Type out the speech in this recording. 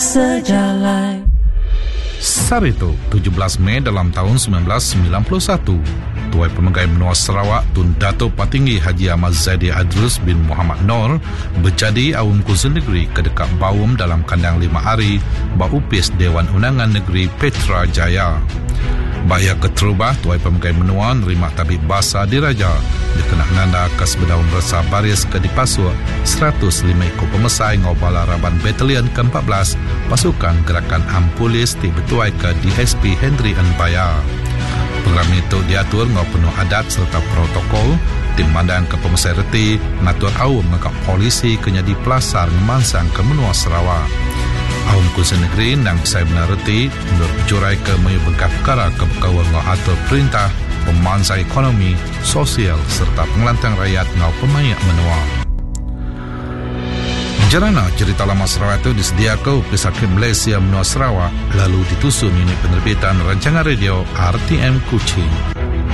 sejalan. Sarito, 17 Mei dalam tahun 1991, Tuai Pemegai Menua Sarawak Tun Dato' Patinggi Haji Ahmad Zaidi Adrus bin Muhammad Nor berjadi Awam Kuasa Negeri ke dekat Bawum dalam kandang 5 hari Baupis Dewan Undangan Negeri Petra Jaya. Bahaya keterubah Tuai Pemegai Menua nerima tabib bahasa diraja dikena nanda kas berdaun bersa baris ke dipasuk 105 ekor pemesai ngobala Raban Batalion ke-14 pasukan gerakan Ampulis di betuai ke DSP Henry Anbaya. Program itu diatur ngau penuh adat serta protokol tim mandang ke pemesai reti ngatur awam ngakak polisi kenyadi pelasar ngemansang ke Menua Sarawak. Awam Kuasa Negeri nang saya benar reti menurut jurai ke mayu bengkak perkara ke berkawan ngau atur perintah pemansa ekonomi, sosial serta pengelantang rakyat ngau pemayak menua. Jarana cerita lama Sarawak itu disediakan oleh Hakim Malaysia Menua Sarawak lalu ditusun unit penerbitan rancangan radio RTM Kuching.